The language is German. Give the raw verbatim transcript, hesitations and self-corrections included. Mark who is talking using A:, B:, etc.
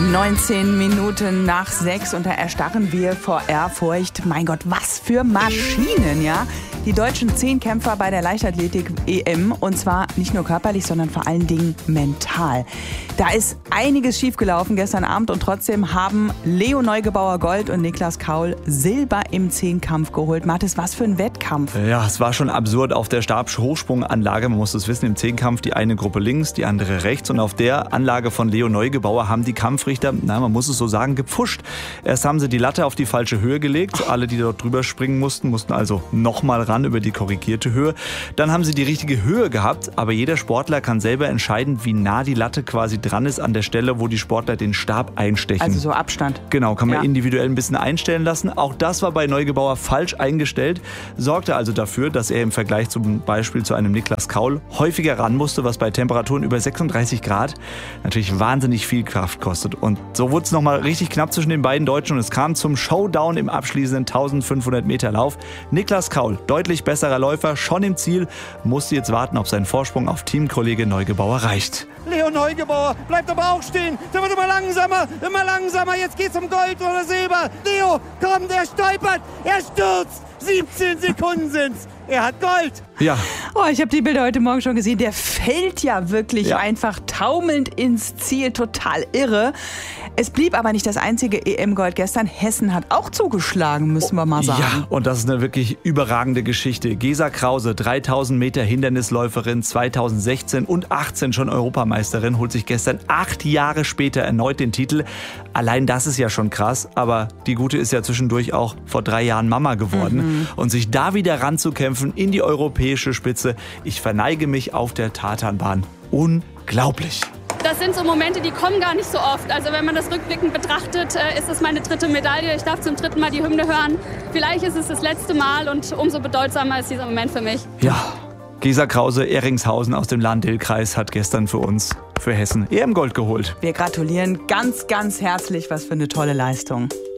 A: neunzehn Minuten nach sechs und da erstarren wir vor Ehrfurcht. Mein Gott, was für Maschinen, ja? Die deutschen Zehnkämpfer bei der Leichtathletik-E M und zwar nicht nur körperlich, sondern vor allen Dingen mental. Da ist einiges schiefgelaufen gestern Abend und trotzdem haben Leo Neugebauer Gold und Niklas Kaul Silber im Zehnkampf geholt. Mathis, was für ein Wettkampf.
B: Ja, es war schon absurd auf der Stabhochsprunganlage. Man muss es wissen, im Zehnkampf die eine Gruppe links, die andere rechts. Und auf der Anlage von Leo Neugebauer haben die Kampfrichter, na, man muss es so sagen, gepfuscht. Erst haben sie die Latte auf die falsche Höhe gelegt. Alle, die dort drüber springen mussten, mussten also nochmal ran über die korrigierte Höhe. Dann haben sie die richtige Höhe gehabt, aber jeder Sportler kann selber entscheiden, wie nah die Latte quasi dran ist an der Stelle, wo die Sportler den Stab einstechen.
A: Also so Abstand.
B: Genau, kann man
A: ja.
B: individuell ein bisschen einstellen lassen. Auch das war bei Neugebauer falsch eingestellt, sorgte also dafür, dass er im Vergleich zum Beispiel zu einem Niklas Kaul häufiger ran musste, was bei Temperaturen über sechsunddreißig Grad natürlich wahnsinnig viel Kraft kostet. Und so wurde es nochmal richtig knapp zwischen den beiden Deutschen und es kam zum Showdown im abschließenden eintausendfünfhundert Meter Lauf. Niklas Kaul, deutlich besserer Läufer, schon im Ziel, musste jetzt warten, ob sein Vorsprung auf Teamkollege Neugebauer reicht.
C: Leo Neugebauer bleibt aber auch stehen. Der wird immer langsamer, immer langsamer. Jetzt geht's um Gold oder Silber. Leo, komm, der stolpert, er stürzt. siebzehn Sekunden sind's. Er hat Gold.
B: Ja.
A: Oh, ich habe die Bilder heute Morgen schon gesehen. Der fällt ja wirklich
B: ja.
A: einfach taumelnd ins Ziel. Total irre. Es blieb aber nicht das einzige E M-Gold gestern. Hessen hat auch zugeschlagen, müssen wir mal sagen.
B: Ja, und das ist eine wirklich überragende Geschichte. Gesa Krause, dreitausend Meter Hindernisläuferin, zweitausendsechzehn und achtzehn schon Europameisterin, holt sich gestern acht Jahre später erneut den Titel. Allein das ist ja schon krass, aber die Gute ist ja zwischendurch auch vor drei Jahren Mama geworden. Mhm. Und sich da wieder ranzukämpfen in die europäische Spitze, ich verneige mich auf der Tatanbahn. Unglaublich.
D: Das sind so Momente, die kommen gar nicht so oft. Also wenn man das rückblickend betrachtet, ist es meine dritte Medaille. Ich darf zum dritten Mal die Hymne hören. Vielleicht ist es das letzte Mal und umso bedeutsamer ist dieser Moment für mich.
B: Ja, Gesa Krause, Ehringshausen aus dem Lahn-Dill-Kreis hat gestern für uns, für Hessen, E M-Gold geholt.
A: Wir gratulieren ganz, ganz herzlich. Was für eine tolle Leistung.